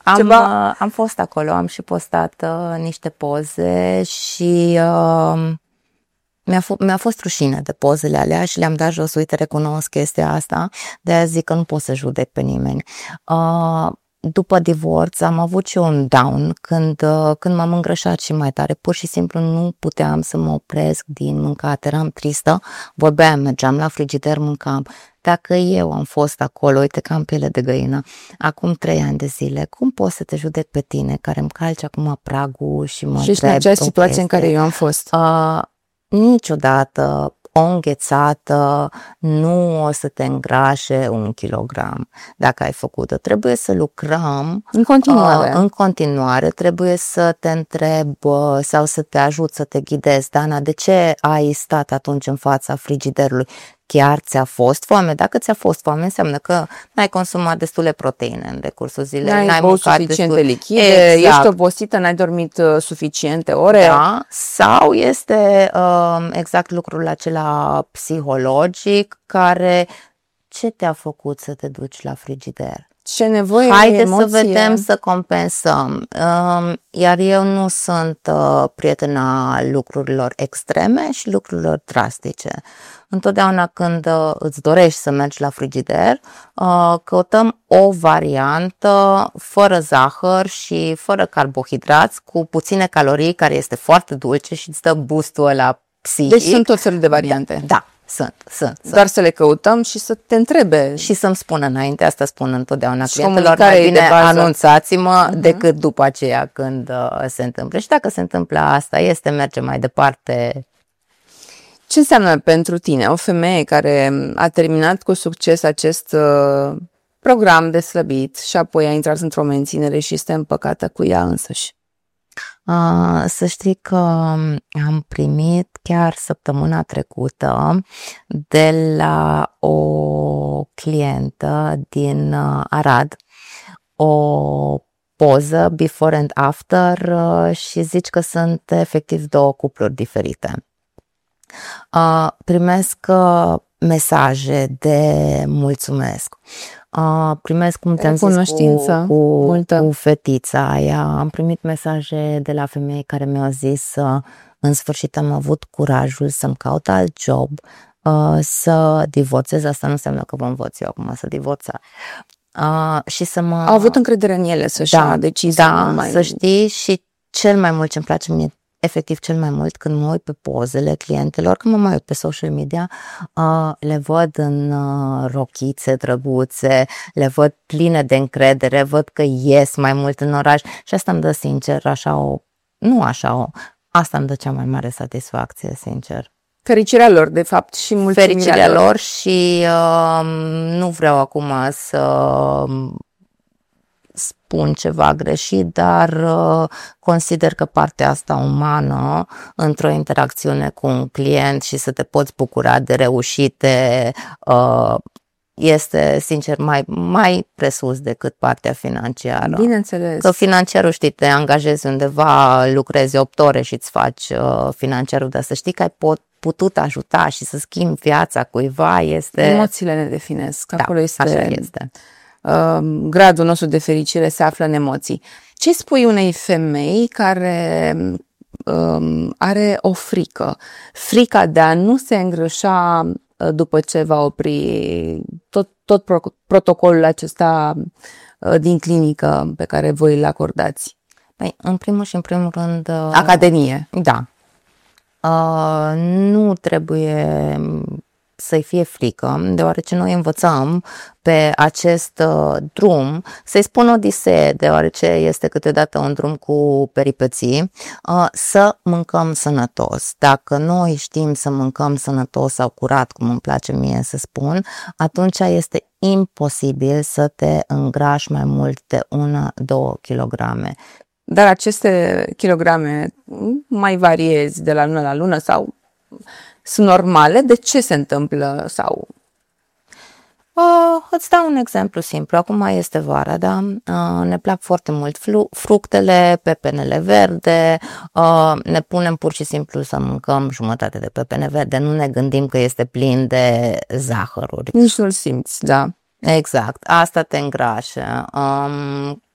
Am fost acolo, am și postat niște poze și mi-a fost rușine de pozele alea și le-am dat jos, uite, recunosc chestia asta, de-aia zic că nu pot să judec pe nimeni. După divorț am avut și un down când m-am îngrășat și mai tare, pur și simplu nu puteam să mă opresc din mâncat, eram tristă, vorbeam, mergeam la frigider, mâncam. Dacă eu am fost acolo, uite că am piele de găină, acum 3 ani de zile, cum pot să te judec pe tine care îmi calci acum pragul și mă întreb? Și în acea situație în care eu am fost? Niciodată o înghețată nu o să te îngrașe 1 kilogram dacă ai făcut-o. Trebuie să lucrăm în continuare. În continuare trebuie să te întreb sau să te ajut să te ghidezi. Dana, de ce ai stat atunci în fața frigiderului? Chiar ți-a fost foame? Dacă ți-a fost foame, înseamnă că n-ai consumat destule proteine în decursul zilei, n-ai băut suficiente lichide, ești obosită, n-ai dormit suficiente ore. Da, sau este exact lucrul acela psihologic care ce te-a făcut să te duci la frigider? Ce nevoie, Haide să vedem, să compensăm. Iar eu nu sunt prietena lucrurilor extreme și lucrurilor drastice. Întotdeauna când îți dorești să mergi la frigider, căutăm o variantă fără zahăr și fără carbohidrați, cu puține calorii, care este foarte dulce și îți dă boost-ul ăla psihic. Deci sunt tot felul de variante. Da. Sunt. Doar să le căutăm și să te întrebe. Și să-mi spună înainte, asta spun întotdeauna clientelor, mai bine anunțați-mă decât după aceea când se întâmplă. Și dacă se întâmplă asta, merge mai departe. Ce înseamnă pentru tine o femeie care a terminat cu succes acest program de slăbit și apoi a intrat într-o menținere și este împăcată cu ea însăși? Să știi că am primit chiar săptămâna trecută de la o clientă din Arad o poză before and after și zici că sunt efectiv 2 cupluri diferite. Primesc mesaje de mulțumesc. Primesc, cum te-am zis, cu fetița aia. Am primit mesaje de la femei care mi-au zis în sfârșit am avut curajul să-mi caut alt job, să divorțez. Asta nu înseamnă că vă învăț eu acum să divorța. Și să mă... Au avut încredere în ele să-și ia decizii. Da, să știi, și cel mai mult ce-mi place mie, efectiv cel mai mult, când mă uit pe pozele clientelor, când mă mai uit pe social media, le văd în rochițe drăguțe, le văd pline de încredere, văd că ies mai mult în oraș și asta îmi dă sincer, asta îmi dă cea mai mare satisfacție, sincer. Fericirea lor, de fapt, și mulțumirea Fericirea lor și nu vreau acum să spun ceva greșit, dar consider că partea asta umană într-o interacțiune cu un client și să te poți bucura de reușite este, sincer, mai presus decât partea financiară. Bineînțeles. Că financiarul, știi, te angajezi undeva, lucrezi 8 ore și îți faci financiarul, dar să știi că ai putut ajuta și să schimbi viața cuiva este... Emoțiile ne definesc. Acolo așa este. Gradul nostru de fericire se află în emoții. Ce spui unei femei care are o frica de a nu se îngrășa după ce va opri tot protocolul acesta din clinică pe care voi îl acordați? Păi, în primul și în primul rând... Academie. Da. Nu trebuie să-i fie frică, deoarece noi învățăm pe acest drum să-i spun odisee, deoarece este câteodată un drum cu peripeții, să mâncăm sănătos. Dacă noi știm să mâncăm sănătos sau curat, cum îmi place mie să spun, atunci este imposibil să te îngrași mai mult de 1-2 kilograme. Dar aceste kilograme mai variezi de la lună la lună sau sunt normale? De ce se întâmplă? Sau... Îți dau un exemplu simplu. Acum este vara, da? Ne plac foarte mult fructele, pepenele verde, ne punem pur și simplu să mâncăm jumătate de pepene verde, nu ne gândim că este plin de zahăruri. Nici nu-l simți, da. Exact, asta te îngrașă.